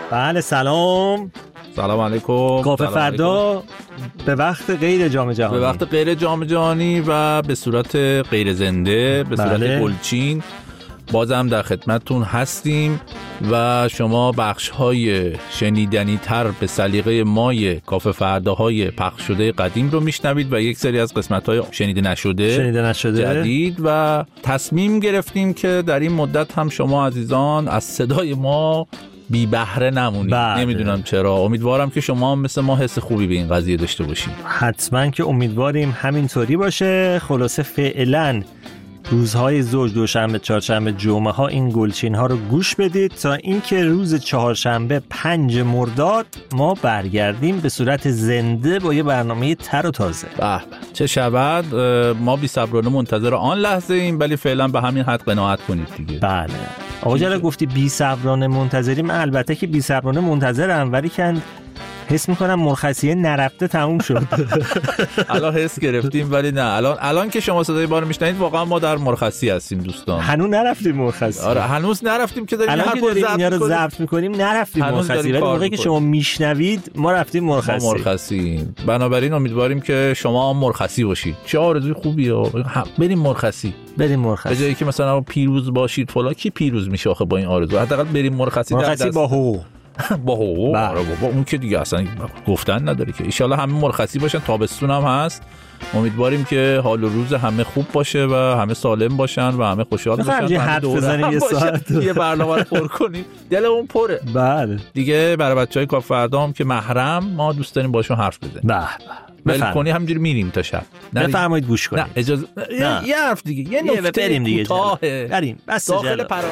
بله سلام علیکم. کافه فردا به وقت غیر جام جهانی، به وقت غیر جام جهانی و به صورت غیر زنده، به صورت گلچین بازم در خدمتتون هستیم و شما بخش‌های شنیدنی تر به سلیقه مای کافه فرداهای پخش شده قدیم رو میشنوید و یک سری از قسمت‌های شنیده نشده جدید و تصمیم گرفتیم که در این مدت هم شما عزیزان از صدای ما بی بهره نمونید. نمیدونم چرا، امیدوارم که شما هم مثل ما حس خوبی به این قضیه داشته باشید. حتما که امیدواریم همینطوری باشه. خلاصه فعلا روزهای زوج، دوشنبه، چهارشنبه، جمعه ها این گلچین ها رو گوش بدید تا اینکه روز چهارشنبه 5 مرداد ما برگردیم به صورت زنده با یه برنامه تر و تازه. به چه شود. ما بی صبرانه منتظر آن لحظه ایم، ولی فعلا به همین حد قناعت کنید دیگه. بله آقا جلال گفتی بی صبرانه منتظریم. البته که بی صبرانه منتظرم، ولی کن حس میکنم مرخصیه نرفته تموم شد. الان حس گرفتیم ولی نه، الان که شما صدای ما رو میشنید واقعا ما در مرخصی هستیم دوستان. هنوز نرفتیم مرخصی. آره هنوز نرفتیم که داریم اینا رو ضبط میکنیم، نرفتیم مرخصی، ولی موقعی که شما میشنوید ما رفتیم مرخصی. بنابراین امیدواریم که شما هم مرخصی باشید. چه آرزوی خوبیه. بریم مرخصی. به جایی که مثلا پیروز باشید فلان. کی پیروز میشه آخه با این آرزو؟ حداقل بریم مرخصی با حقوق. با اون که دیگه اصلا گفتن نداره که. ان شاءالله همه مرخصی باشن، تابستون هم هست. امیدواریم که حال و روز همه خوب باشه و همه سالم باشن و همه خوشحال باشن. یه حرف بزنیم یه ساعت یه برنامه رو پر کنیم. دلمون پره. بله دیگه برای بچهای کافه فردا هم که محرم ما دوست داریم باشون حرف بزنیم. بله کنی همینجوری میریم تا شب. بفرمایید گوش کنید. نه اجازه یه حرف دیگه، یه نکته بریم دیگه. بریم بس داخل پرانه.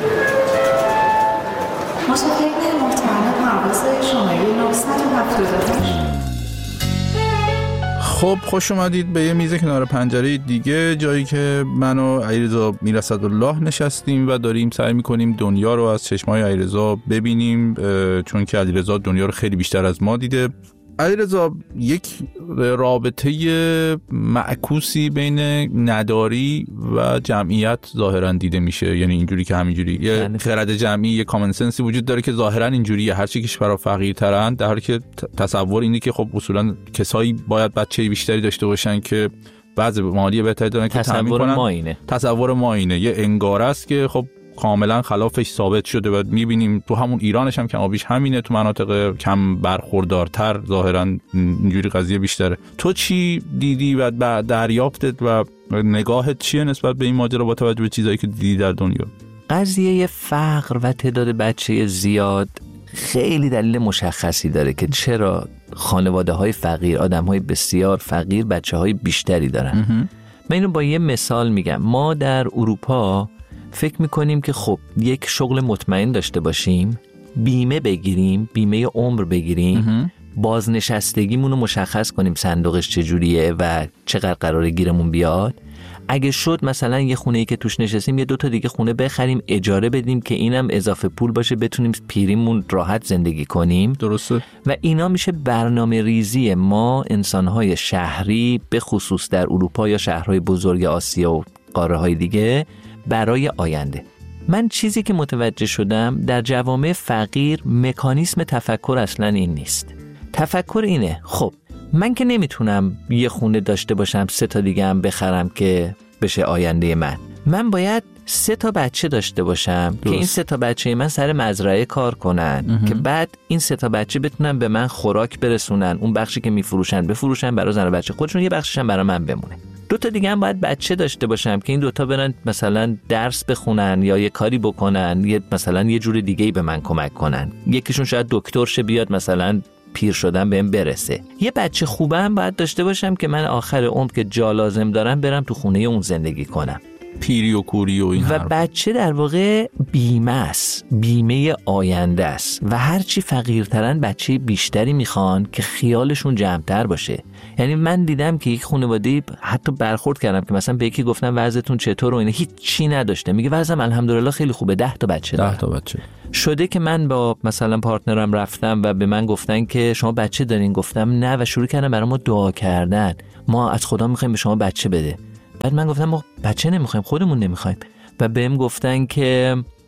مسافرین محترم پرواز شماره 978. خب خوش اومدید به یه میز کنار پنجره دیگه، جایی که من و علیرضا میرصدالله نشستیم و داریم سعی میکنیم دنیا رو از چشمای علیرضا ببینیم، چون که علیرضا دنیا رو خیلی بیشتر از ما دیده. علیرضا، یک رابطه معکوسی بین نداری و جمعیت ظاهرا دیده میشه. یعنی اینجوری که همینجوری یه خرد جمعی، یه کامن سنسی وجود داره که ظاهرا اینجوریه. هر چی که فرا فقیرترن، در حالی که تصور اینه که خب اصولا کسایی باید بچه بیشتری داشته باشن که وضع مالی بهتری دارن که تامین کنن. تصور ما اینه. یه انگاره است که خب کاملا خلافش ثابت شده و میبینیم تو همون ایرانش هم کم آبیش همینه. تو مناطق کم برخوردارتر ظاهرا اینجوری قضیه بیشتره. تو چی دیدی و دریافتت و نگاهت چیه نسبت به این ماجرا با توجه به چیزایی که دیدی در دنیا؟ قضیه فقر و تعداد بچه زیاد خیلی دلیل مشخصی داره که چرا خانواده‌های فقیر، آدم‌های بسیار فقیر بچه‌های بیشتری دارن. من اینو با یه مثال میگم. ما در اروپا فکر میکنیم که خب یک شغل مطمئن داشته باشیم، بیمه بگیریم، بیمه عمر بگیریم، بازنشستگیمون رو مشخص کنیم صندوقش چجوریه و چقدر قراره گیرمون بیاد. اگه شد مثلا یه خونه‌ای که توش نشستیم یه 2 تا دیگه خونه بخریم اجاره بدیم که اینم اضافه پول باشه، بتونیم پیریمون راحت زندگی کنیم. درسته. و اینا میشه برنامه ریزی ما انسان‌های شهری، به خصوص در اروپا یا شهرهای بزرگ آسیا و قاره‌های دیگه، برای آینده. من چیزی که متوجه شدم در جوامع فقیر مکانیسم تفکر اصلا این نیست. تفکر اینه خب من که نمیتونم یه خونه داشته باشم 3 تا دیگه هم بخرم که بشه آینده من باید 3 تا بچه داشته باشم که این 3 تا بچه من سر مزرعه کار کنن که بعد این 3 تا بچه بتونن به من خوراک برسونن، اون بخشی که میفروشن بفروشن برای زن و بچه خودشون، یه بخشش هم برای من بمونه. 2 تا دیگه هم باید بچه داشته باشم که این 2 تا برن مثلا درس بخونن یا یه کاری بکنن، یا مثلا یه جور دیگه‌ای به من کمک کنن. یکیشون شاید دکتر شه بیاد مثلا پیر شدن بهم برسه. یه بچه خوبه هم باید داشته باشم که من آخر عمر که جا لازم دارم برم تو خونه اون زندگی کنم. پیری و کوری و این و بچه در واقع بیمه است، بیمه آینده است و هرچی فقیرترن بچه بیشتری میخوان که خیالشون جمع‌تر باشه. یعنی من دیدم که یک خانواده حتی برخورد کردم که مثلا به یکی گفتم وضعتون چطور و اینا، هیچ چی نداشته، میگه وضعم الحمدلله خیلی خوبه، 10 تا بچه دارم. 10 تا بچه شده که من با مثلا پارتنرم رفتم و به من گفتن که شما بچه دارین، گفتم نه و شروع کردن برای ما دعا کردن، ما از خدا میخوایم به شما بچه بده. بعد من گفتم ما بچه نمیخوایم، خودمون نمیخوایم. و بهم گفتن که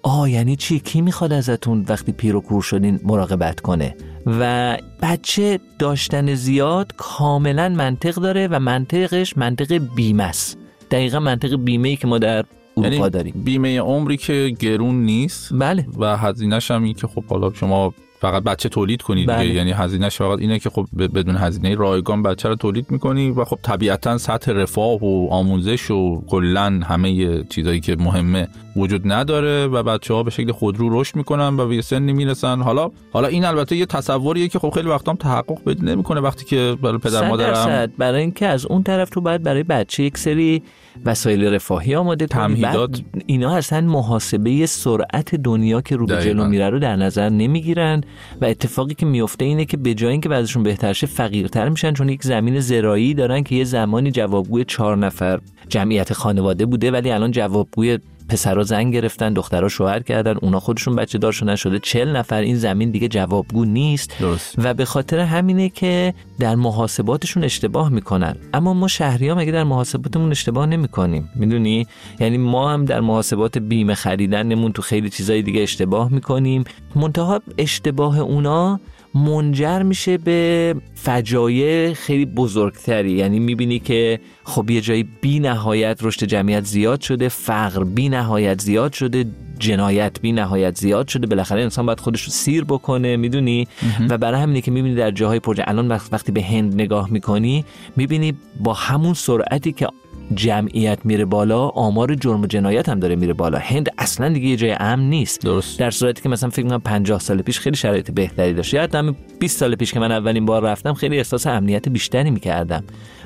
یعنی چی؟ کی میخواد ازتون وقتی پیر و کور شدین مراقبت کنه؟ و بچه داشتن زیاد کاملا منطق داره و منطقش منطق بیمه است. دقیقا منطق بیمه‌ای که ما در اروپا داریم. بیمه عمری که گرون نیست. بله. و هزینه‌ش هم این که خب حالا شما فقط بچه تولید کنید دیگه. یعنی هزینه‌اش فقط اینه که خب بدون هزینه رایگان بچه رو تولید می‌کنی و خب طبیعتاً سطح رفاه و آموزش و کلاً همه چیزایی که مهمه وجود نداره و بچه‌ها به شکل خودرو رشد می‌کنن و به سنی میرسن. حالا این البته یه تصوریه که خب خیلی وقتا هم تحقق پیدا نمی‌کنه وقتی که برای پدر مادر برای اینکه از اون طرف تو باید برای بچه یک سری وسایل رفاهی آماده کنی. تمهیدات اینا اصلا محاسبه سرعت دنیا که رو به جلو میره رو در نظر نمیگیرن و اتفاقی که میفته اینه که به جای اینکه وضعشون بهتر شه فقیرتر میشن، چون یک زمین زراعی دارن که یه زمانی جوابگوی 4 نفر جمعیت خانواده بوده ولی الان جوابگوی پسرها زن گرفتن، دخترها شوهر کردن، اونا خودشون بچه دار شدن، شده 40 نفر. این زمین دیگه جوابگو نیست. درست. و به خاطر همینه که در محاسباتشون اشتباه میکنن. اما ما شهری‌ها مگه در محاسباتمون اشتباه نمیکنیم؟ میدونی؟ یعنی ما هم در محاسبات بیمه خریدنمون تو خیلی چیزای دیگه اشتباه میکنیم. منتها اشتباه اونا منجر میشه به فجایع خیلی بزرگتری. یعنی میبینی که خب یه جایی بی نهایت رشد جمعیت زیاد شده، فقر بی نهایت زیاد شده، جنایت بی نهایت زیاد شده، بالاخره انسان باید خودش رو سیر بکنه، میدونی؟ و برای همینه که میبینی در جاهای الان وقتی به هند نگاه میکنی میبینی با همون سرعتی که جمعیت میره بالا آمار جرم و جنایت هم داره میره بالا. هند اصلا دیگه یه جای امن نیست. درست. در صورتی که مثلا فکر می‌کنم 50 سال پیش خیلی شرایط بهتری داشت. یا حتی 20 سال پیش که من اولین بار رفتم خیلی احساس امنیت بیشتری میکردم.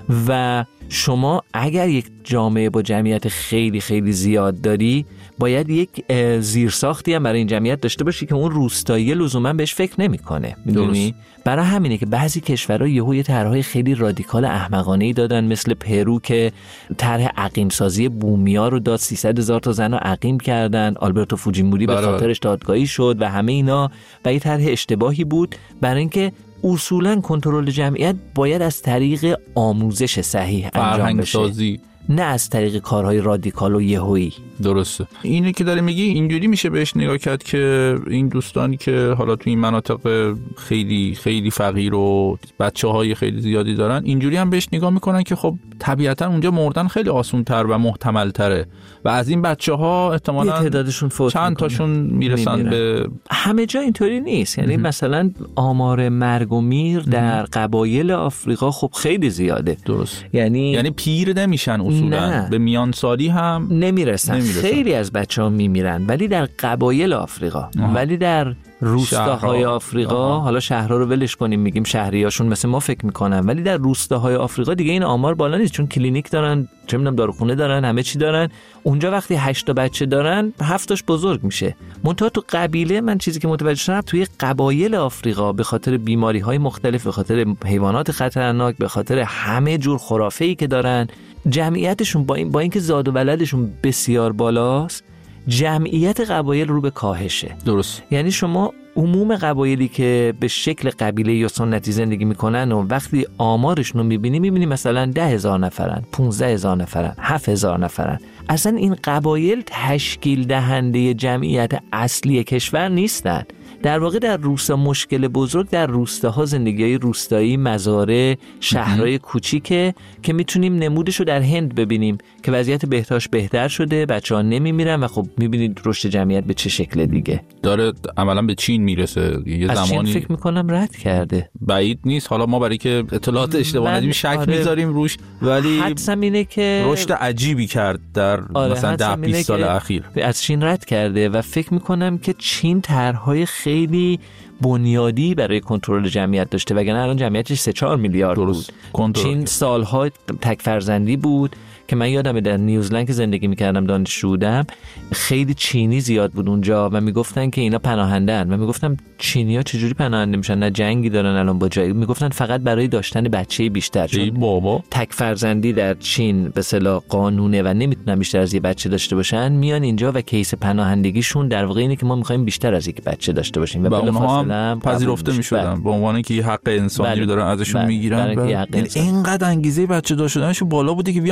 و شما اگر یک جامعه با جمعیت خیلی خیلی زیاد داری باید یک زیرساختی هم برای این جمعیت داشته باشی که اون روستایی لزوما بهش فکر نمیکنه، میدونی؟ برای همینه که بعضی کشورها یهو طرحهای خیلی رادیکال احمقانه‌ای دادن، مثل پرو که طرح عقیم سازی بومیا رو داد، 300,000 تا زن رو عقیم کردن، آلبرتو فوجیموری به خاطرش دادگاهی شد و همه اینا. و یه طرح اشتباهی بود، برای اینکه اصولاً کنترل جمعیت باید از طریق آموزش صحیح انجام بشه، نه از طریق کارهای رادیکال و یهویی. درسته. اینی که داره میگی اینجوری میشه بهش نگاه کرد که این دوستانی که حالا تو این مناطق خیلی خیلی فقیر و بچه‌های خیلی زیادی دارن اینجوری هم بهش نگاه میکنن که خب طبیعتا اونجا مردن خیلی آسان‌تر و محتمل‌تره و از این بچه‌ها احتمالاً تعدادشون فوت چند تاشون میرسن به همه جا. اینطوری نیست. یعنی مثلا آمار مرگ و میر در قبایل آفریقا خب خیلی زیاده. درست. یعنی پیر نمیشن اصولاً، به میان سالی هم نمیرسن. خیلی از بچه‌ها میمیرن ولی در قبایل آفریقا. ولی در روستاهای آفریقا، حالا شهرها رو ولش کنیم میگیم شهریاشون مثل ما فکر میکنن، ولی در روستاهای آفریقا دیگه این آمار بالا نیست، چون کلینیک دارن، چه میدونم داروخونه دارن، همه چی دارن. اونجا وقتی 8 تا بچه دارن 7 تاش بزرگ میشه. منتها تو قبیله من چیزی که متوجه شدم توی قبایل آفریقا به خاطر بیماری‌های مختلف، به خاطر حیوانات خطرناک، به خاطر همه جور خرافه‌ای که دارن، جمعیتشون با اینکه زاد و ولدشون بسیار بالاست، جمعیت قبایل رو به کاهشه. درست. یعنی شما عموم قبایلی که به شکل قبیله یا سنتی زندگی میکنن و وقتی آمارشون رو میبینی مثلا 10,000 نفرن، 15,000 نفرن، 7,000 نفرن. اصلا این قبایل تشکیل دهنده جمعیت اصلی کشور نیستن. در واقع در روستا مشکل بزرگ در روستاها، زندگی‌های روستایی، مزارع، شهرهای کوچیکه که میتونیم نمودش رو در هند ببینیم که وضعیت بهداشت بهتر شده، بچه‌ها نمیمیرن و خب میبینید رشد جمعیت به چه شکل دیگه داره. عملاً به چین میرسه یه از زمانی، چین فکر میکنم رد کرده، بعید نیست. حالا ما برای که اطلاعات اشتباه ندیم شک میذاریم روش، ولی حدسم اینه که رشد عجیبی کرد در مثلا 10-20 سال اخیر. از چین رد کرده و فکر میکنم که چین طرح‌های خیلی بنیادی برای کنترل جمعیت داشته، وگرنه الان جمعیتش 3-4 میلیارد بود. چین سالها تک فرزندی بود که من یادمه در نیوزلند که زندگی میکردم دانشجو بودم خیلی چینی زیاد بود اونجا و میگفتن که اینا پناهنده‌اند و میگفتم چینی‌ها چجوری پناهنده میشن؟ نه جنگی دارن الان با جایی. میگفتن فقط برای داشتن بچه بیشتر، چون بابا تک فرزندی در چین به اصطلاح قانونه و نمیتونن بیشتر از یه بچه داشته باشن، میان اینجا و کیس پناهندگیشون در واقع اینه که ما می‌خوایم بیشتر از یک بچه داشته باشیم و اونها هم پذیرفته میشدن به عنوان که حق انسانی رو دارن ازشون میگیرن. اینقدر انگیزه بچه دار شدنشون بالا بوده که بیان پناهنده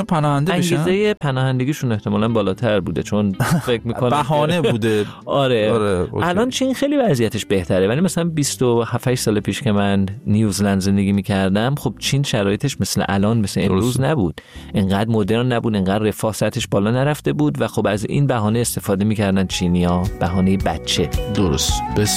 پناهنده بشن. انگیزه پناهندگیشون احتمالاً بالاتر بوده، چون فکر می‌کنم بهانه بوده. آره الان چین خیلی وضعیتش بهتره، ولی مثلا 27 سال پیش که من نیوزلند زندگی می‌کردم، خب چین شرایطش مثل الان مثل امروز نبود، اینقدر مدرن نبود، اینقدر رفاه سطحش بالا نرفته بود و خب از این بهانه استفاده می‌کردن چینی‌ها، بهانه بچه. درست.